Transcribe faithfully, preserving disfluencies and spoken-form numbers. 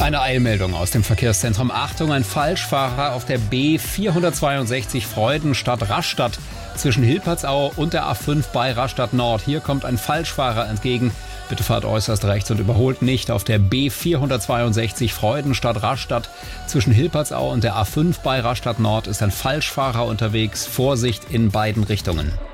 Eine Eilmeldung aus dem Verkehrszentrum. Achtung, ein Falschfahrer auf der B vierhundertzweiundsechzig Freudenstadt-Rastatt zwischen Hilpertsau und der A fünf bei Rastatt Nord. Hier kommt ein Falschfahrer entgegen. Bitte fahrt äußerst rechts und überholt nicht. Auf der B vierhundertzweiundsechzig Freudenstadt-Rastatt zwischen Hilpertsau und der A fünf bei Rastatt Nord ist ein Falschfahrer unterwegs. Vorsicht in beiden Richtungen.